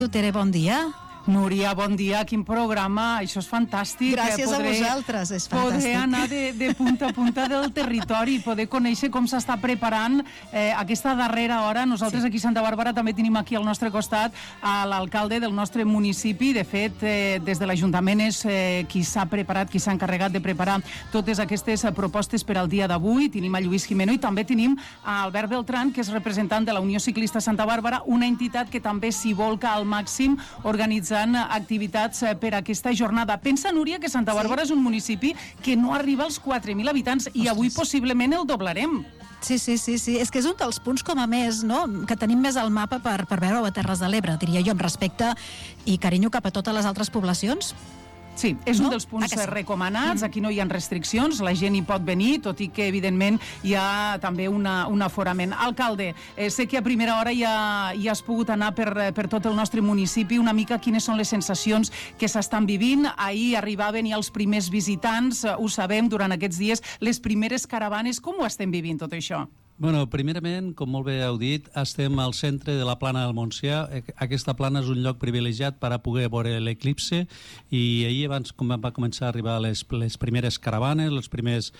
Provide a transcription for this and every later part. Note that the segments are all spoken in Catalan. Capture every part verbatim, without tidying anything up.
Tere, bon dia. Núria, bon dia, quin programa, això és fantàstic. Gràcies poder, a vosaltres, és fantàstic. Poder anar de, de punta a punta del territori, poder conèixer com s'està preparant eh, aquesta darrera hora. Nosaltres sí. aquí a Santa Bàrbara també tenim aquí al nostre costat a l'alcalde del nostre municipi. De fet, eh, des de l'Ajuntament és eh, qui s'ha preparat, qui s'ha encarregat de preparar totes aquestes eh, propostes per al dia d'avui. Tenim a Lluís Jimeno i també tenim a Albert Beltran, que és representant de la Unió Ciclista Santa Bàrbara, una entitat que també s'hi volca al màxim organitzant activitats per aquesta jornada. Pensa, Núria, que Santa Bàrbara sí. és un municipi que no arriba als quatre mil habitants i Ostres. avui possiblement el doblarem. Sí, sí, sí, sí. És que és un dels punts com a més, no?, que tenim més al mapa per, per veure a Terres de l'Ebre, diria jo, amb respecte i carinyo cap a totes les altres poblacions. Sí, és no? un dels punts sí. recomanats, aquí no hi ha restriccions, la gent hi pot venir, tot i que evidentment hi ha també una, un aforament. Alcalde, eh, sé que a primera hora ja, ja has pogut anar per, per tot el nostre municipi, una mica quines són les sensacions que s'estan vivint. Ahir arribaven ja els primers visitants, ho sabem, durant aquests dies, les primeres caravanes, com ho estem vivint tot això? Bueno, primerament, com molt bé heu dit, estem al centre de la plana del Montsià. Aquesta plana és un lloc privilegiat per a poder veure l'eclipse i ahir abans com va començar a arribar les, les primeres caravanes, els primers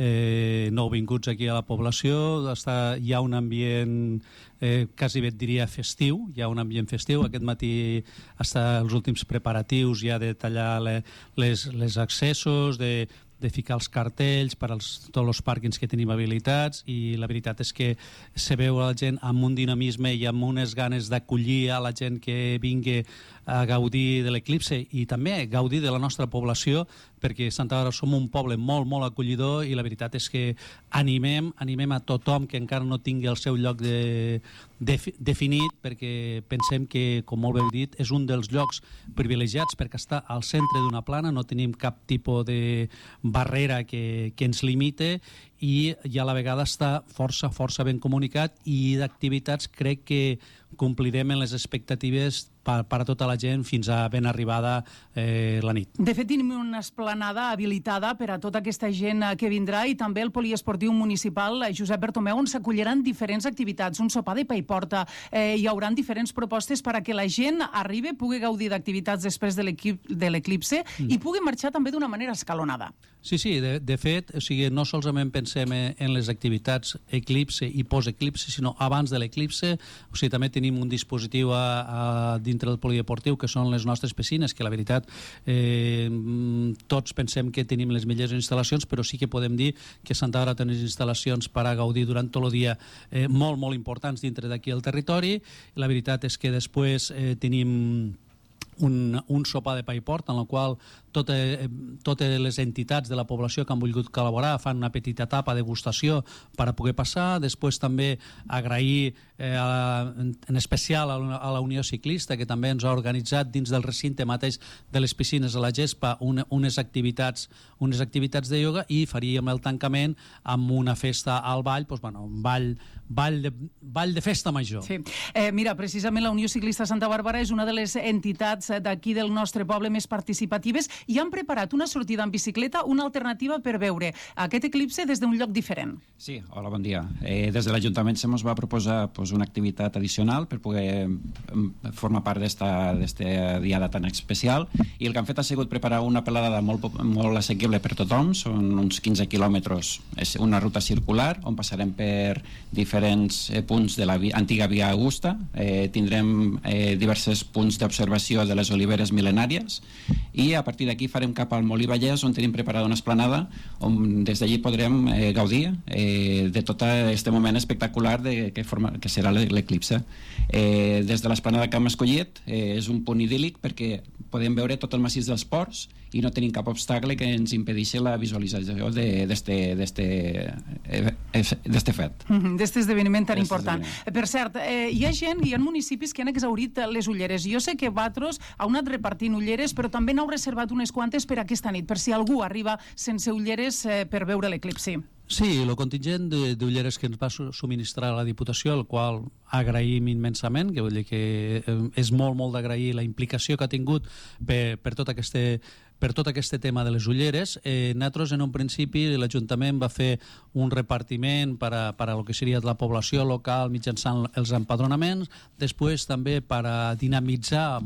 eh, nouvinguts aquí a la població. Està, hi ha un ambient eh, quasi bé et diria festiu, hi ha un ambient festiu. Aquest matí està els últims preparatius ja de tallar le, les, les accessos, de de ficar els cartells per als tots els pàrquings que tenim habilitats, i la veritat és que se veu a la gent amb un dinamisme i amb unes ganes d'acollir a la gent que vingui a gaudir de l'eclipse i també gaudir de la nostra població, perquè Santa Bàrbara som un poble molt, molt acollidor, i la veritat és que animem, animem a tothom que encara no tingui el seu lloc de, de, definit, perquè pensem que, com molt bé heu dit, és un dels llocs privilegiats perquè està al centre d'una plana, no tenim cap tipus de barrera que, que ens limite, i ja a la vegada està força, força ben comunicat, i d'activitats crec que complirem en les expectatives per, per a tota la gent fins a ben arribada eh, la nit. De fet, tenim una esplanada habilitada per a tota aquesta gent que vindrà, i també el poliesportiu municipal Josep Bertomeu, on s'acolliran diferents activitats, un sopar de pa i porta, eh, hi haurà diferents propostes per a que la gent arribi, pugui gaudir d'activitats després de l'eclipse mm. i pugui marxar també d'una manera escalonada. Sí, sí, de, de fet, o sigui, no solament pensem en les activitats eclipse i post-eclipse, sinó abans de l'eclipse. O sigui, també tenim un dispositiu a, a, dintre del poliesportiu, que són les nostres piscines, que la veritat eh, tots pensem que tenim les millors instal·lacions, però sí que podem dir que Santa Bàrbara té unes instal·lacions per a gaudir durant tot el dia eh, molt, molt importants dintre d'aquí al territori. La veritat és que després eh, tenim un, un sopar de pa i porta, en el qual totes, totes les entitats de la població que han volgut col·laborar fan una petita etapa de degustació per a poder passar. Després també agrair eh, a, en especial a la, a la Unió Ciclista, que també ens ha organitzat dins del recinte mateix de les piscines a la Gespa una, unes activitats unes activitats de ioga, i faríem el tancament amb una festa al ball, doncs, bueno, un ball, ball, de, ball de festa major. Sí. Eh, mira, precisament la Unió Ciclista Santa Bàrbara és una de les entitats d'aquí del nostre poble més participatives, i han preparat una sortida en bicicleta, una alternativa per veure aquest eclipse des d'un lloc diferent. Sí, hola, bon dia. Eh, des de l'Ajuntament se ens va proposar pues, una activitat addicional per poder formar part d'esta diada tan especial, i el que han fet ha sigut preparar una pelada molt, molt assequible per tothom. Són uns quinze quilòmetres, és una ruta circular on passarem per diferents eh, punts de la via, antiga via Augusta. Eh, tindrem eh, diversos punts d'observació de les oliveres mil·lenàries, i a partir d'aquí farem cap al Molí Vallès, on tenim preparada una esplanada on des d'allí podrem eh, gaudir eh, de tot aquest moment espectacular de, que, forma, que serà l'eclipse. Eh, des de l'esplanada que hem escollit eh, és un punt idíl·lic perquè podem veure tot el massís dels Ports i no tenim cap obstacle que ens impedeixi la visualització d'aquest fet. D'aquest esdeveniment tan important. Per cert, eh, hi ha gent, hi ha municipis que han exhaurit les ulleres. Jo sé que vosaltres heu anat repartint ulleres, però també n'heu reservat unes quantes per aquesta nit, per si algú arriba sense ulleres eh, per veure l'eclipsi. Sí, el contingent d'ulleres que ens va subministrar la Diputació, el qual agraïm immensament, que vull dir que és molt, molt d'agrair la implicació que ha tingut per, per tot aquest per tot aquest tema de les ulleres. Eh, nosaltres, en un principi, l'Ajuntament va fer un repartiment per a, per a lo que seria la població local mitjançant els empadronaments, després també per a dinamitzar